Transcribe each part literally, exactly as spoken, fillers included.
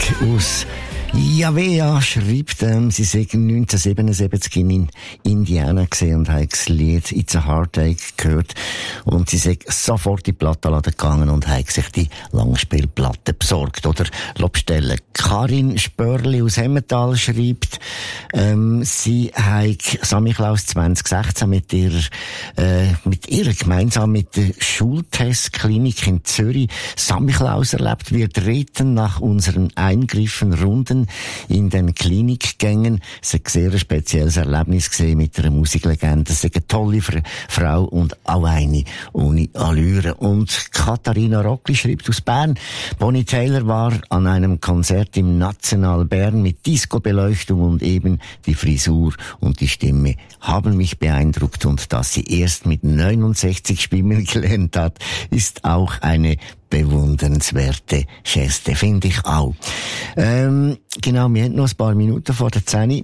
aus Javea schreibt, ähm, sie sei neunzehnhundertsiebenundsiebzig in Indiana gesehen und hat das Lied It's a Heartache gehört. Und sie sei sofort in die Plattenladen gegangen und hat sich die Langspielplatte besorgt oder bestellen. Karin Spörli aus Emmental schreibt, ähm, sie hat Samichlaus zwanzig sechzehn mit ihrer, äh, mit ihrer gemeinsam mit der Schultestklinik in Zürich Samichlaus erlebt. Wir drehten nach unseren Eingriffen Runden in den Klinikgängen. Es war ein sehr spezielles Erlebnis gesehen mit einer Musiklegende. Es ist eine tolle Frau und auch eine ohne Allüre. Und Katharina Rockli schreibt aus Bern, Bonnie Tyler war an einem Konzert im National Bern mit Disco-Beleuchtung und eben die Frisur und die Stimme haben mich beeindruckt, und dass sie erst mit neunundsechzig Stimmen gelernt hat, ist auch eine bewundernswerte Geste, finde ich auch. Ähm, genau, wir haben noch ein paar Minuten vor der zehn.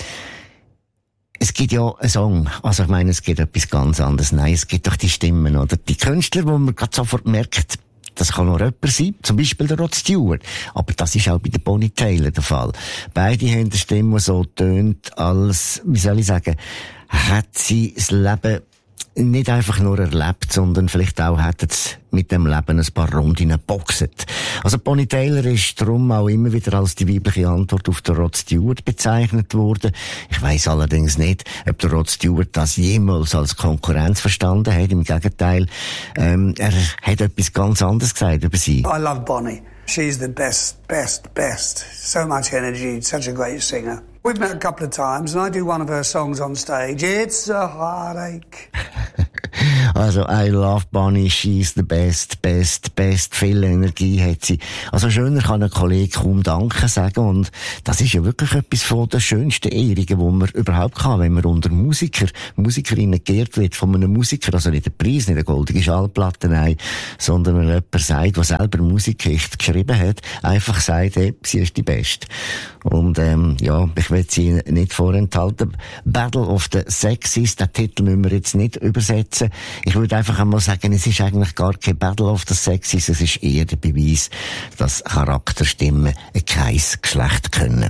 Es gibt ja einen Song, also ich meine, es gibt etwas ganz anderes. Nein, es gibt doch die Stimmen, oder? Die Künstler, wo man gerade sofort merkt, das kann nur jemand sein, zum Beispiel der Rod Stewart. Aber das ist auch bei der Bonnie Tyler der Fall. Beide haben eine Stimme, die so tönt, als, wie soll ich sagen, hat sie das Leben nicht einfach nur erlebt, sondern vielleicht auch hat es mit dem Leben ein paar Runden geboxt. Also Bonnie Tyler ist darum auch immer wieder als die weibliche Antwort auf den Rod Stewart bezeichnet worden. Ich weiss allerdings nicht, ob der Rod Stewart das jemals als Konkurrenz verstanden hat. Im Gegenteil, ähm, er hat etwas ganz anderes gesagt über sie. I love Bonnie. She's the best, best, best. So much energy, such a great singer. We've met a couple of times and I do one of her songs on stage. It's a heartache. Also, I love Bonnie, she's the best, best, best. Viel Energie hat sie. Also, schöner kann ein Kollege kaum Danke sagen. Und das ist ja wirklich etwas von den schönsten Ehrungen, die man überhaupt kann, wenn man unter Musiker, Musikerinnen geehrt wird von einem Musiker. Also nicht der Preis, nicht eine goldige Schallplatte, nein, sondern wenn jemand sagt, der selber Musikgeschichte geschrieben hat, einfach sagt, hey, sie ist die Beste. Und, ähm, ja, ich will sie nicht vorenthalten. Battle of the Sexes, den Titel müssen wir jetzt nicht übersetzen. Ich würde einfach einmal sagen, es ist eigentlich gar kein Battle of the Sexes, es ist eher der Beweis, dass Charakterstimmen kein Geschlecht können.